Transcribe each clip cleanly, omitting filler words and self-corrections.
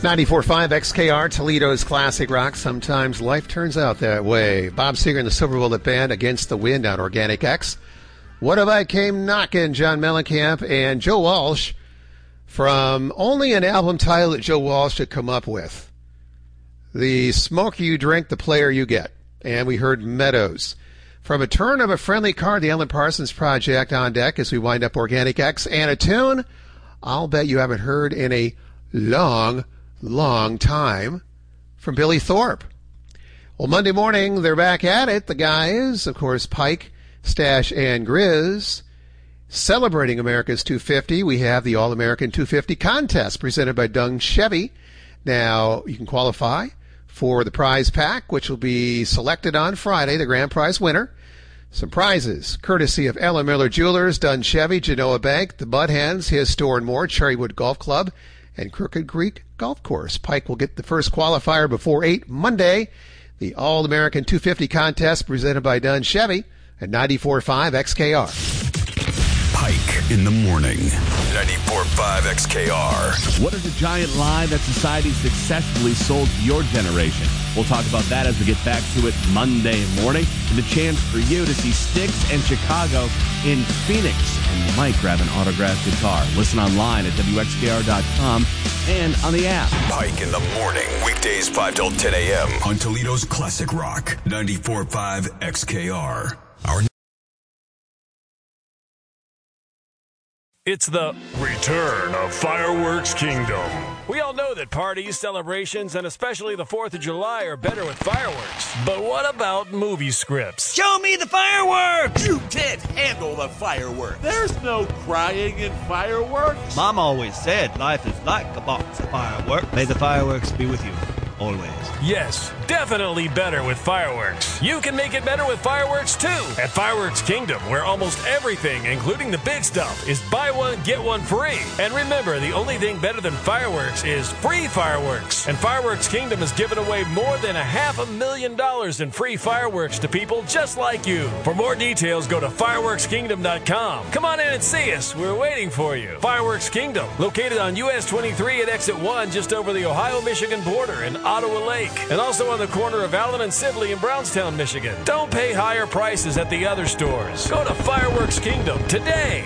94.5 XKR, Toledo's classic rock. Sometimes life turns out that way. Bob Seger and the Silver Bullet Band, Against the Wind on Organic X. What If I Came Knockin', John Mellencamp and Joe Walsh, from only an album title that Joe Walsh should come up with. The Smoker You Drink, the Player You Get. And we heard Meadows. From A Turn of a Friendly Card, the Alan Parsons Project on deck as we wind up Organic X. And a tune I'll bet you haven't heard in a long time, from Billy Thorpe. Well, Monday morning, they're back at it. The guys, of course, Pike, Stash, and Grizz, celebrating America's 250. We have the All-American 250 contest presented by Dung Chevy. Now, you can qualify for the prize pack, which will be selected on Friday, the grand prize winner. Some prizes, courtesy of Ellen Miller Jewelers, Dung Chevy, Genoa Bank, the Mud Hens, his store and more, Cherrywood Golf Club, and Crooked Creek Golf Course. Pike will get the first qualifier before 8 Monday. The All-American 250 contest presented by Dunn Chevy at 94.5 XKR. Pike in the morning. 94.5 XKR. What is a giant lie that society successfully sold to your generation? We'll talk about that as we get back to it Monday morning. And the chance for you to see Styx and Chicago in Phoenix. And you might grab an autographed guitar. Listen online at WXKR.com and on the app. Pike in the morning. Weekdays 5 till 10 a.m. on Toledo's Classic Rock. 94.5 XKR. It's the return of Fireworks Kingdom. We all know that parties, celebrations, and especially the 4th of July are better with fireworks. But what about movie scripts? Show me the fireworks! You can't handle the fireworks. There's no crying in fireworks. Mom always said life is like a box of fireworks. May the fireworks be with you. Always. Yes, definitely better with fireworks. You can make it better with fireworks too at Fireworks Kingdom, where almost everything, including the big stuff, is buy one, get one free. And remember, the only thing better than fireworks is free fireworks. And Fireworks Kingdom has given away more than $500,000 in free fireworks to people just like you. For more details, go to fireworkskingdom.com. Come on in and see us. We're waiting for you. Fireworks Kingdom, located on US 23 at Exit 1, just over the Ohio-Michigan border in Ottawa Lake, and also on the corner of Allen and Sibley in Brownstown, Michigan. Don't pay higher prices at the other stores. Go to Fireworks Kingdom today.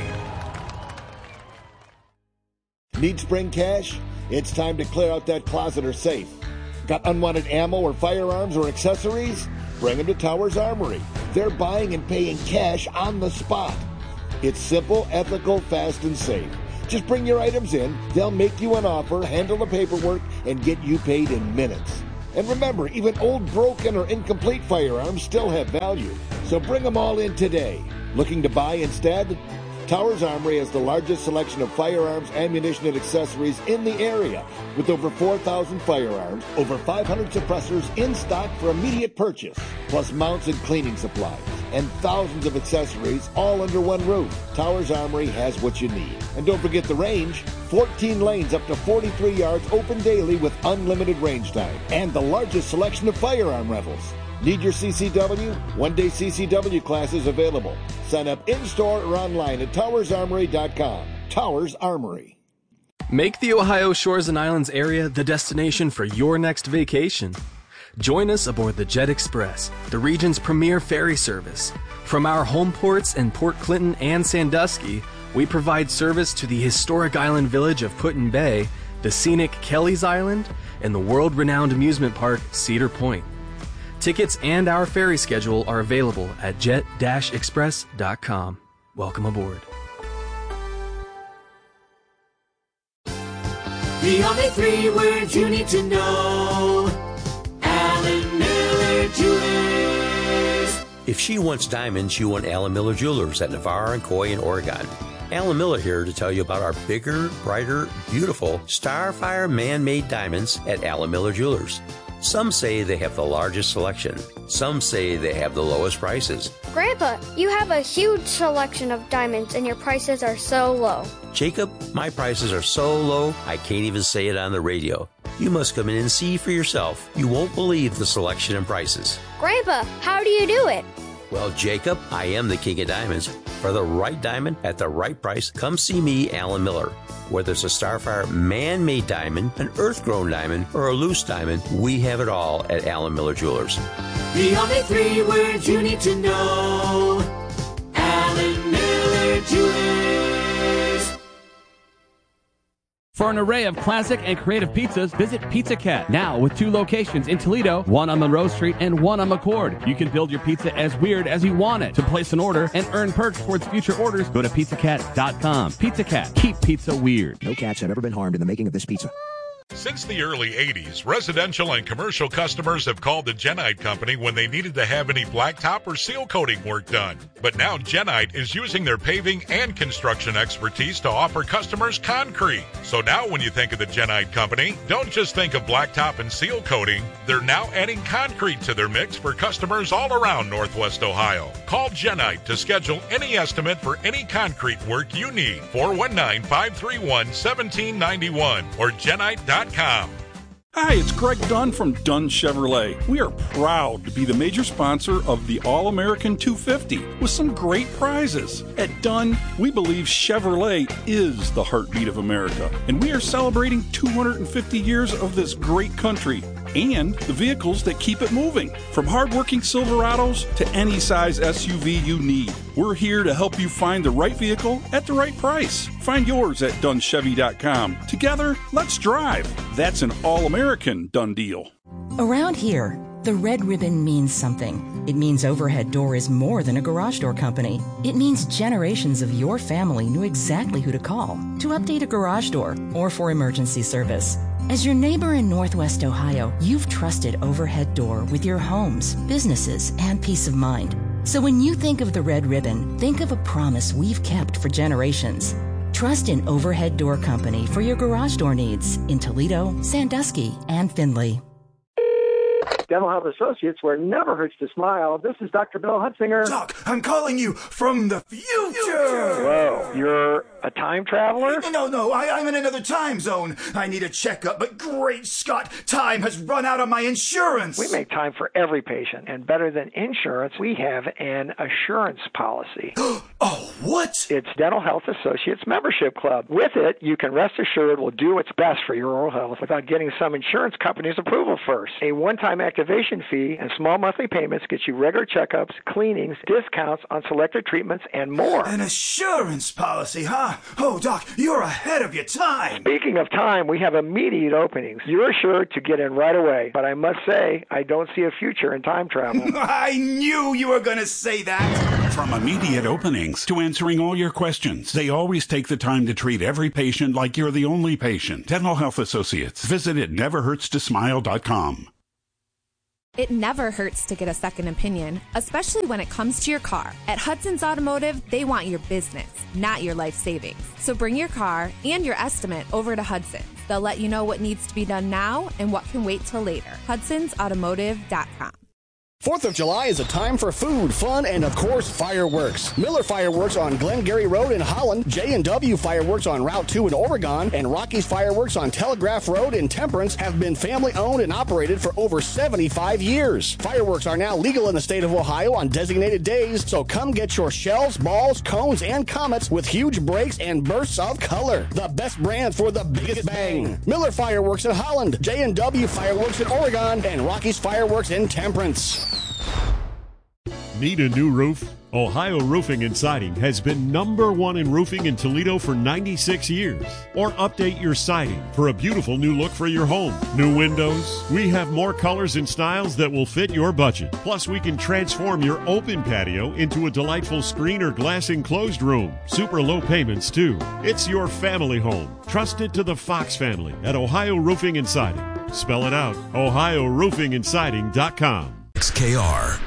Need spring cash? It's time to clear out that closet or safe. Got unwanted ammo or firearms or accessories? Bring them to Towers Armory. They're buying and paying cash on the spot. It's simple, ethical, fast, and safe. Just bring your items in, they'll make you an offer, handle the paperwork, and get you paid in minutes. And remember, even old, broken, or incomplete firearms still have value. So bring them all in today. Looking to buy instead? Towers Armory has the largest selection of firearms, ammunition, and accessories in the area, with over 4,000 firearms, over 500 suppressors in stock for immediate purchase, plus mounts and cleaning supplies, and thousands of accessories all under one roof. Towers Armory has what you need. And don't forget the range, 14 lanes up to 43 yards open daily with unlimited range time, and the largest selection of firearm rentals. Need your CCW? One-day CCW classes available. Sign up in-store or online at towersarmory.com. Towers Armory. Make the Ohio Shores and Islands area the destination for your next vacation. Join us aboard the Jet Express, the region's premier ferry service. From our home ports in Port Clinton and Sandusky, we provide service to the historic island village of Put-in-Bay, the scenic Kelly's Island, and the world-renowned amusement park Cedar Point. Tickets and our ferry schedule are available at jet-express.com. Welcome aboard. The only 3 words you need to know. Alan Miller Jewelers. If she wants diamonds, you want Alan Miller Jewelers at Navarre and Coy in Oregon. Alan Miller here to tell you about our bigger, brighter, beautiful Starfire man-made diamonds at Alan Miller Jewelers. Some say they have the largest selection. Some say they have the lowest prices. Grandpa, you have a huge selection of diamonds and your prices are so low. Jacob, my prices are so low, I can't even say it on the radio. You must come in and see for yourself. You won't believe the selection and prices. Grandpa, how do you do it? Well, Jacob, I am the king of diamonds. For the right diamond at the right price, come see me, Alan Miller. Whether it's a Starfire man-made diamond, an earth-grown diamond, or a loose diamond, we have it all at Alan Miller Jewelers. The only 3 words you need to know. Alan Miller Jewelers. For an array of classic and creative pizzas, visit Pizza Cat. Now with 2 locations in Toledo, one on Monroe Street and one on McCord. You can build your pizza as weird as you want it. To place an order and earn perks towards future orders, go to pizzacat.com. Pizza Cat. Keep pizza weird. No cats have ever been harmed in the making of this pizza. Since the early 80s, residential and commercial customers have called the Genite Company when they needed to have any blacktop or seal coating work done. But now Genite is using their paving and construction expertise to offer customers concrete. So now when you think of the Genite Company, don't just think of blacktop and seal coating. They're now adding concrete to their mix for customers all around Northwest Ohio. Call Genite to schedule any estimate for any concrete work you need. 419-531-1791 or Genite.com. Hi, it's Greg Dunn from Dunn Chevrolet. We are proud to be the major sponsor of the All-American 250 with some great prizes. At Dunn, we believe Chevrolet is the heartbeat of America, and we are celebrating 250 years of this great country and the vehicles that keep it moving. From hardworking Silverados to any size SUV you need, we're here to help you find the right vehicle at the right price. Find yours at DunnChevy.com. Together, let's drive. That's an all-American Dunn deal. Around here, the red ribbon means something. It means Overhead Door is more than a garage door company. It means generations of your family knew exactly who to call to update a garage door or for emergency service. As your neighbor in Northwest Ohio, you've trusted Overhead Door with your homes, businesses, and peace of mind. So when you think of the red ribbon, think of a promise we've kept for generations. Trust in Overhead Door Company for your garage door needs in Toledo, Sandusky, and Findlay. Dental Health Associates, where it never hurts to smile. This is Dr. Bill Hutzinger. Doc, I'm calling you from the future. Whoa, you're a time traveler? No, I'm in another time zone. I need a checkup, but great Scott, time has run out of my insurance. We make time for every patient, and better than insurance, we have an assurance policy. Oh, what? It's Dental Health Associates Membership Club. With it, you can rest assured we'll do what's best for your oral health without getting some insurance company's approval first. A one-time activation fee and small monthly payments get you regular checkups, cleanings, discounts on selected treatments, and more. An assurance policy, huh? Oh, Doc, you're ahead of your time. Speaking of time, we have immediate openings. You're assured to get in right away, but I must say, I don't see a future in time travel. I knew you were going to say that. From immediate openings to answering all your questions, they always take the time to treat every patient like you're the only patient. Dental Health Associates. Visit at neverhurtstosmile.com. It never hurts to get a second opinion, especially when it comes to your car. At Hudson's Automotive, they want your business, not your life savings. So bring your car and your estimate over to Hudson's. They'll let you know what needs to be done now and what can wait till later. Hudson'sAutomotive.com. 4th of July is a time for food, fun, and of course, fireworks. Miller Fireworks on Glengarry Road in Holland, J&W Fireworks on Route 2 in Oregon, and Rocky's Fireworks on Telegraph Road in Temperance have been family-owned and operated for over 75 years. Fireworks are now legal in the state of Ohio on designated days, so come get your shells, balls, cones, and comets with huge breaks and bursts of color. The best brand for the biggest bang. Miller Fireworks in Holland, J&W Fireworks in Oregon, and Rocky's Fireworks in Temperance. Need a new roof? Ohio Roofing and Siding has been #1 in roofing in Toledo for 96 years. Or update your siding for a beautiful new look for your home. New windows. We have more colors and styles that will fit your budget. Plus, we can transform your open patio into a delightful screen or glass enclosed room. Super low payments, too. It's your family home. Trust it to the Fox family at Ohio Roofing and Siding. Spell it out. OhioRoofingandSiding.com. XKR.